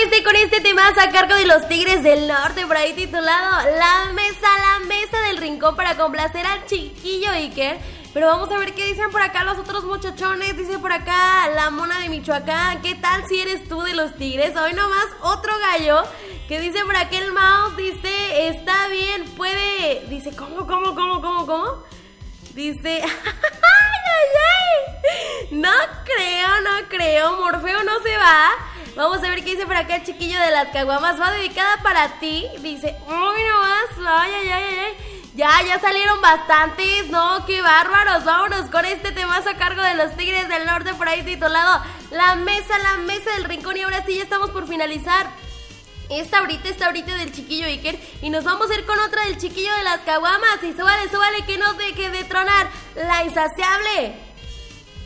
con este tema a cargo de los Tigres del Norte, por ahí titulado La mesa del rincón para complacer al chiquillo Iker. Pero vamos a ver qué dicen por acá los otros muchachones. Dice por acá la Mona de Michoacán, ¿qué tal si eres tú de los Tigres? Hoy nomás otro gallo que dice por acá el Mouse, dice, está bien, puede... Dice, ¿cómo? Dice, no creo, Morfeo no se va. Vamos a ver qué dice por acá el chiquillo de las caguamas. Va dedicada para ti. Dice, uy, nomás, ya salieron bastantes, no, qué bárbaros. Vámonos con este temazo a cargo de los Tigres del Norte, por ahí titulado La mesa del rincón. Y ahora sí, ya estamos por finalizar esta horita del chiquillo Iker. Y nos vamos a ir con otra del chiquillo de las caguamas. Y súbale, que no deje de tronar la insaciable